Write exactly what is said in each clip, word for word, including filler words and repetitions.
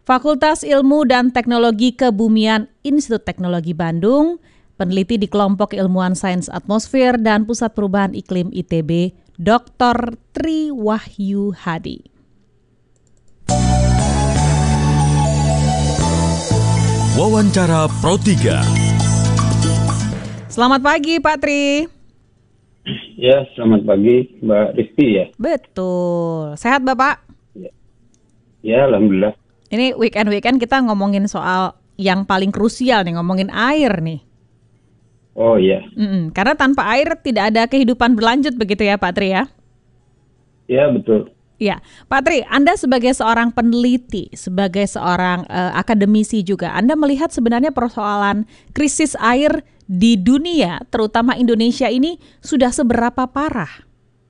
Fakultas Ilmu dan Teknologi Kebumian Institut Teknologi Bandung, peneliti di Kelompok Ilmuwan Sains Atmosfer dan Pusat Perubahan Iklim I T B, Doktor Tri Wahyu Hadi. Wawancara Pro tiga. Selamat pagi Pak Tri. Ya, selamat pagi Mbak Risti ya. Betul. Sehat Bapak? Ya, ya alhamdulillah. Ini weekend-weekend kita ngomongin soal yang paling krusial nih, ngomongin air nih. Oh iya. Mm-mm, karena tanpa air tidak ada kehidupan berlanjut begitu ya Pak Tri ya? Ya betul. Ya, Pak Tri, Anda sebagai seorang peneliti, sebagai seorang uh, akademisi juga, Anda melihat sebenarnya persoalan krisis air di dunia, terutama Indonesia ini sudah seberapa parah?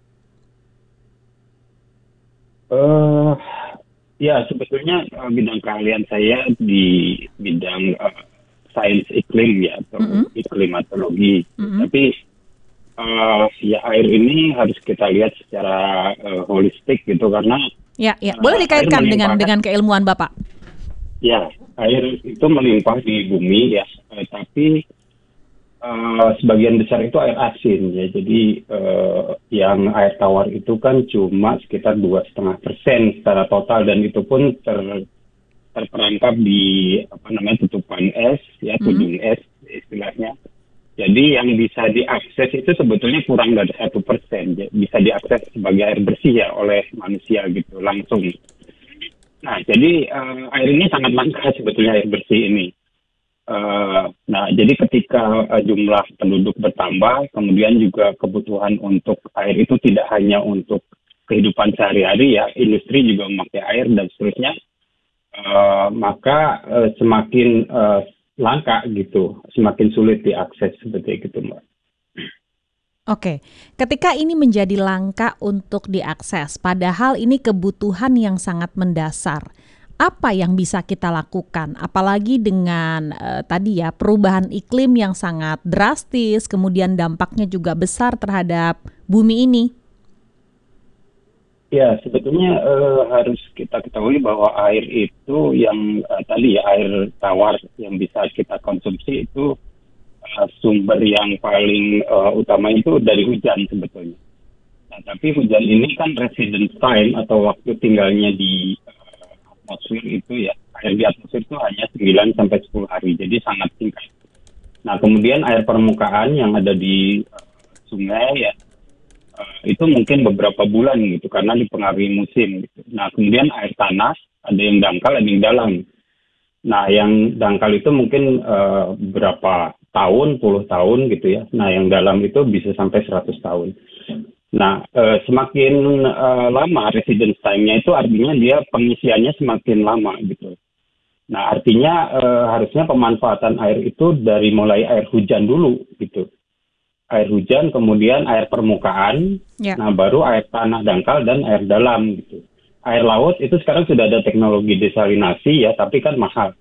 Uh, ya sebetulnya uh, bidang keahlian saya di bidang uh, sains iklim ya atau mm-hmm. iklimatologi, mm-hmm. tapi Uh, ya air ini harus kita lihat secara uh, holistik gitu karena ya ya boleh dikaitkan uh, dengan dengan keilmuan Bapak. Ya, air itu melimpah di bumi ya, uh, tapi uh, sebagian besar itu air asin ya. Jadi uh, yang air tawar itu kan cuma sekitar dua koma lima persen secara total dan itu pun ter, terperangkap di apa namanya tutupan es ya, tudung mm-hmm. es istilahnya. Jadi yang bisa diakses itu sebetulnya kurang dari satu persen, bisa diakses sebagai air bersih ya oleh manusia gitu langsung. Nah jadi uh, air ini sangat langka sebetulnya air bersih ini. Uh, nah jadi ketika uh, jumlah penduduk bertambah, kemudian juga kebutuhan untuk air itu tidak hanya untuk kehidupan sehari-hari ya, industri juga memakai air dan seterusnya, uh, maka uh, semakin uh, langka gitu, semakin sulit diakses seperti itu Mbak. Oke, ketika ini menjadi langka untuk diakses, padahal ini kebutuhan yang sangat mendasar, apa yang bisa kita lakukan? Apalagi dengan eh, tadi ya perubahan iklim yang sangat drastis, kemudian dampaknya juga besar terhadap bumi ini. Ya, sebetulnya uh, harus kita ketahui bahwa air itu yang uh, tadi ya air tawar yang bisa kita konsumsi itu uh, sumber yang paling uh, utama itu dari hujan sebetulnya. Nah, tapi hujan ini kan residence time atau waktu tinggalnya di uh, atmosfer itu ya, air di atmosfer itu hanya sembilan sampai sepuluh hari, jadi sangat singkat. Nah, kemudian air permukaan yang ada di uh, sungai ya, itu mungkin beberapa bulan gitu karena dipengaruhi musim gitu. Nah kemudian air tanah ada yang dangkal ada yang dalam. Nah yang dangkal itu mungkin uh, berapa tahun, puluh tahun gitu ya. Nah yang dalam itu bisa sampai seratus tahun. Nah uh, semakin uh, lama residence time-nya itu artinya dia pengisiannya semakin lama gitu. Nah artinya uh, harusnya pemanfaatan air itu dari mulai air hujan dulu gitu. Air hujan, kemudian air permukaan, ya. Nah baru air tanah dangkal dan air dalam gitu. Air laut itu sekarang sudah ada teknologi desalinasi ya, tapi kan mahal.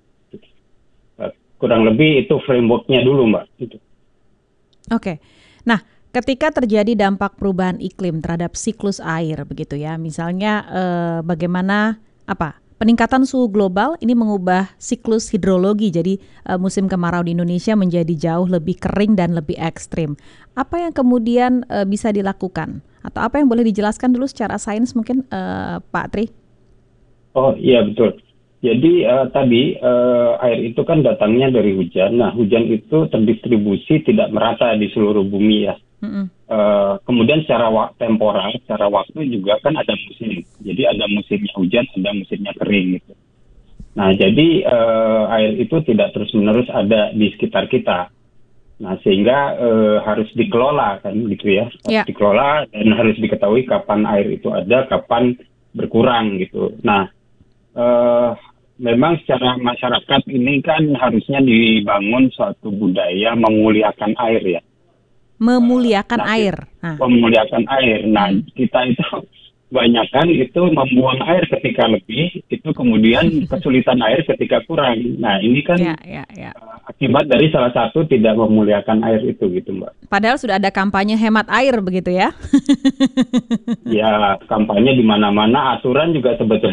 Kurang lebih itu framework-nya dulu Mbak. Gitu. Oke, nah ketika terjadi dampak perubahan iklim terhadap siklus air begitu ya, misalnya eh, bagaimana apa? Peningkatan suhu global ini mengubah siklus hidrologi, jadi uh, musim kemarau di Indonesia menjadi jauh lebih kering dan lebih ekstrim. Apa yang kemudian uh, bisa dilakukan? Atau apa yang boleh dijelaskan dulu secara sains mungkin uh, Pak Tri? Oh iya betul. Jadi uh, tadi uh, air itu kan datangnya dari hujan. Nah hujan itu terdistribusi tidak merata di seluruh bumi ya. Mm-hmm. Uh, kemudian secara wa- temporal, secara waktu juga kan ada musim. Jadi ada musimnya hujan, ada musimnya kering gitu. Nah, jadi uh, air itu tidak terus-menerus ada di sekitar kita. Nah, sehingga uh, harus dikelola kan gitu ya. Harus yeah. dikelola dan harus diketahui kapan air itu ada, kapan berkurang gitu. Nah, uh, memang secara masyarakat ini kan harusnya dibangun suatu budaya memuliakan air ya. Memuliakan nah, air. Nah. Memuliakan air. Nah, hmm. kita itu kebanyakan itu membuang air ketika lebih, itu kemudian kesulitan air ketika kurang. Nah, ini kan ya, ya, ya. akibat dari salah satu tidak memuliakan air itu gitu, Mbak. Padahal sudah ada kampanye hemat air begitu ya? Ya, kampanye di mana-mana, aturan juga sebetulnya